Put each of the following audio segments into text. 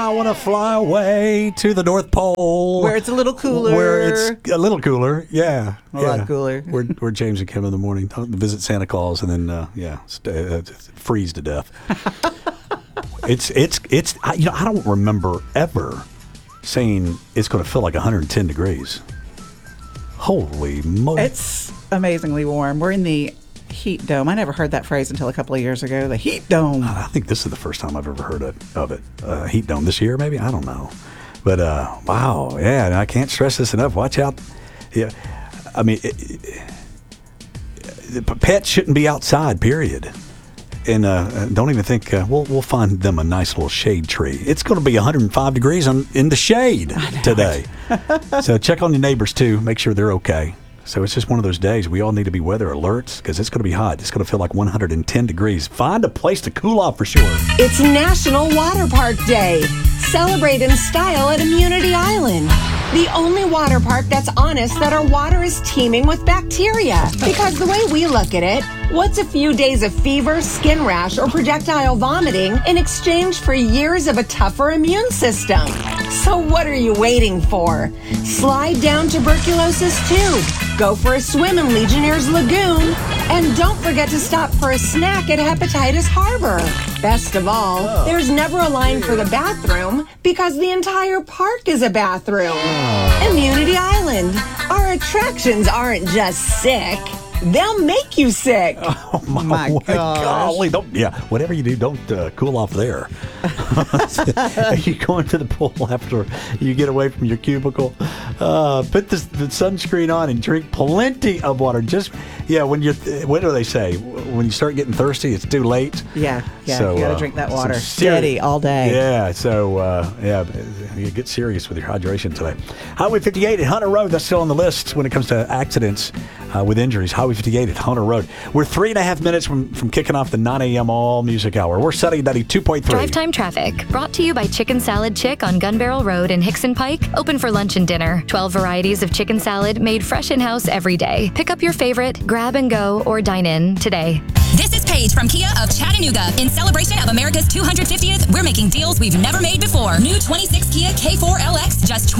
I want to fly away to the North Pole. Where it's a little cooler. Where it's a little cooler, yeah. A lot cooler. Where James and Kim in the morning visit Santa Claus and then, freeze to death. I don't remember ever saying it's going to feel like 110 degrees. Holy moly. It's amazingly warm. We're in the heat dome. I never heard that phrase until a couple of years ago. The heat dome. I think this is the first time I've ever heard of it. Heat dome this year, maybe? I don't know. But, wow. Yeah, and I can't stress this enough. Watch out. Yeah. I mean, pets shouldn't be outside, period. And don't even think we'll find them a nice little shade tree. It's going to be 105 degrees in the shade today. So check on your neighbors, too. Make sure they're okay. So it's just one of those days. We all need to be weather alerts because it's going to be hot. It's going to feel like 110 degrees. Find a place to cool off for sure. It's National Water Park Day. Celebrate in style at Immunity Island. The only water park that's honest that our water is teeming with bacteria. Because the way we look at it, what's a few days of fever, skin rash, or projectile vomiting in exchange for years of a tougher immune system? So what are you waiting for? Slide down Tuberculosis Tube. Go for a swim in Legionnaire's Lagoon. And don't forget to stop for a snack at Hepatitis Harbor. Best of all, there's never a line for the bathroom because the entire park is a bathroom. Immunity Island. Our attractions aren't just sick. They'll make you sick. Oh, my golly. Whatever you do, don't cool off there. Are you going to the pool after you get away from your cubicle? Put the sunscreen on and drink plenty of water. What do they say? When you start getting thirsty, it's too late. Yeah. So, you got to drink that water. Steady all day. Yeah, so, you get serious with your hydration today. Highway 58 at Hunter Road, that's still on the list when it comes to accidents with injuries. Highway 58 at Hunter Road. We're 3.5 minutes from kicking off the 9 a.m. all music hour. We're setting 92.3. Drive time traffic brought to you by Chicken Salad Chick on Gun Barrel Road in Hickson Pike. Open for lunch and dinner. 12 varieties of chicken salad made fresh in-house every day. Pick up your favorite, grab and go, or dine in today. This is Paige from Kia of Chattanooga. In celebration of America's 250th, we're making deals we've never made before. New 26 Kia K4 LX, just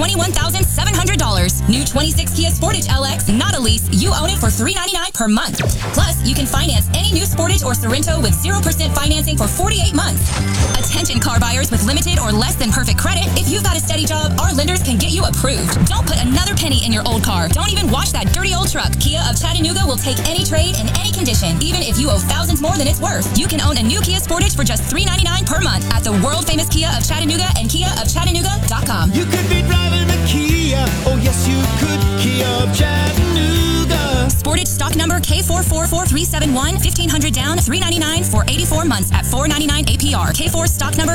$21,700. New 26 Kia Sportage LX, not a lease. You own it for $399 per month. Plus, you can finance any new Sportage or Sorrento with 0% financing for 48 months. Attention car buyers with limited or less than perfect credit. If you've got a steady job, our lenders can get you approved. Don't put another penny in your old car. Don't even wash that dirty old truck. Kia of Chattanooga will take any trade in any condition, even if you owe thousands more than it's worth. You can own a new Kia Sportage for just $399 per month at the world-famous Kia of Chattanooga and KiaofChattanooga.com. You could be driving a Kia. Oh, yes, you could. Kia of Chattanooga. Sportage stock number K444371, $1,500 down, $399 for 84 months at $499 APR. K4 stock number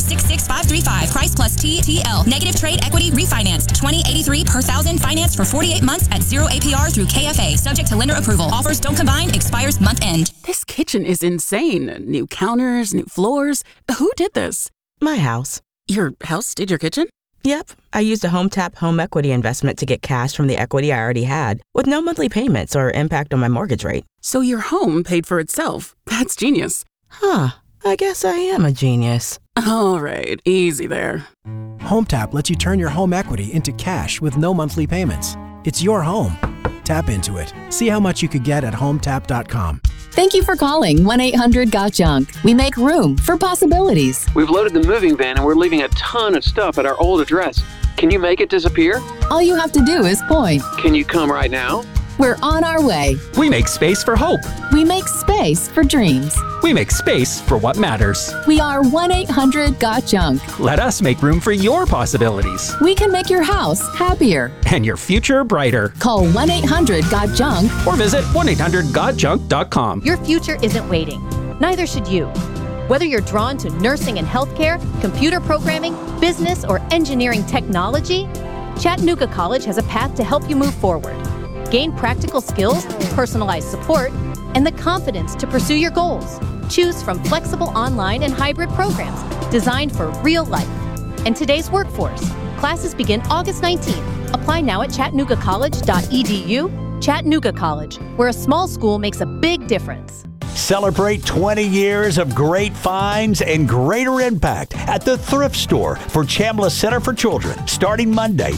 K366535, price plus TTL. Negative trade equity refinanced, $20.83 per thousand, financed for 48 months at 0 APR through KFA. Subject to lender approval. Offers don't combine. Expires month end. This kitchen is insane. New counters, new floors. Who did this? My house. Your house did your kitchen? Yep. I used a HomeTap home equity investment to get cash from the equity I already had, with no monthly payments or impact on my mortgage rate. So your home paid for itself. That's genius. Huh. I guess I am a genius. All right. Easy there. HomeTap lets you turn your home equity into cash with no monthly payments. It's your home. Tap into it. See how much you could get at HomeTap.com. Thank you for calling 1-800-GOT-JUNK. We make room for possibilities. We've loaded the moving van and we're leaving a ton of stuff at our old address. Can you make it disappear? All you have to do is point. Can you come right now? We're on our way. We make space for hope. We make space for dreams. We make space for what matters. We are 1-800-GOT-JUNK. Let us make room for your possibilities. We can make your house happier. And your future brighter. Call 1-800-GOT-JUNK. Or visit 1-800-GOT-JUNK.com. Your future isn't waiting. Neither should you. Whether you're drawn to nursing and healthcare, computer programming, business, or engineering technology, Chattanooga College has a path to help you move forward. Gain practical skills, personalized support, and the confidence to pursue your goals. Choose from flexible online and hybrid programs designed for real life and today's workforce. Classes begin August 19th. Apply now at chattanoogacollege.edu. Chattanooga College, where a small school makes a big difference. Celebrate 20 years of great finds and greater impact at the Thrift Store for Chambliss Center for Children starting Monday,